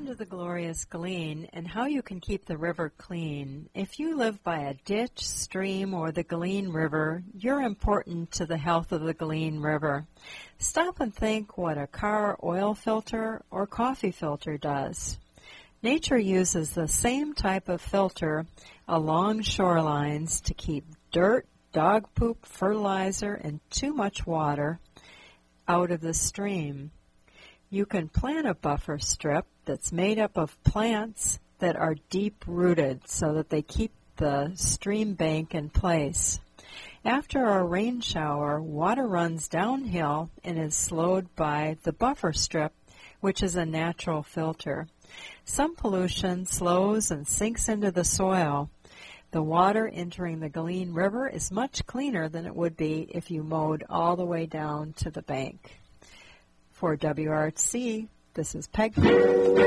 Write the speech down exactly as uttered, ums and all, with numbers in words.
to the Glorious Galeen and how you can keep the river clean. If you live by a ditch, stream, or the Galeen River, you're important to the health of the Galeen River. Stop and think what a car oil filter or coffee filter does. Nature uses the same type of filter along shorelines to keep dirt, dog poop, fertilizer, and too much water out of the stream. You can plant a buffer strip that's made up of plants that are deep-rooted so that they keep the stream bank in place. After a rain shower, water runs downhill and is slowed by the buffer strip, which is a natural filter. Some pollution slows and sinks into the soil. The water entering the Galeen River is much cleaner than it would be if you mowed all the way down to the bank. For W R C, this is Peg.